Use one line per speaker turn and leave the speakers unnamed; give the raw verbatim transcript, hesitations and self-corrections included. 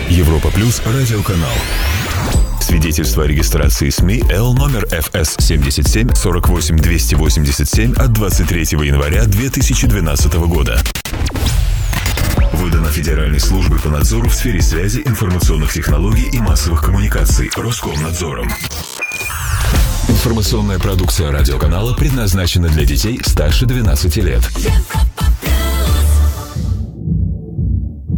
Европа Плюс радиоканал. Свидетельство о регистрации СМИ Л номер эф эс семьдесят семь сорок восемь двести восемьдесят семь от двадцать третьего января две тысячи двенадцатого года. Выдано Федеральной службой по надзору в сфере связи, информационных технологий и массовых коммуникаций Роскомнадзором. Информационная продукция радиоканала предназначена для детей старше двенадцати лет.